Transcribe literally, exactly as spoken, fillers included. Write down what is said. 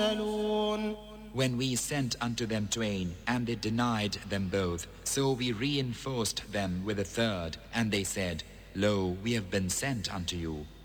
When we sent unto them twain, and they denied them both, so we reinforced them with a third, and they said, Lo, we have been sent unto you.